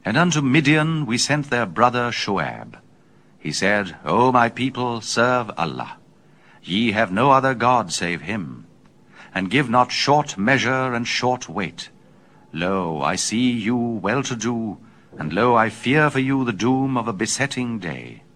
And unto Midian we sent their brother Shoab. He said, O my people, serve Allah. Ye have no other God save him. And give not short measure and short weight. Lo, I see you well-to-do, and lo, I fear for you the doom of a besetting day.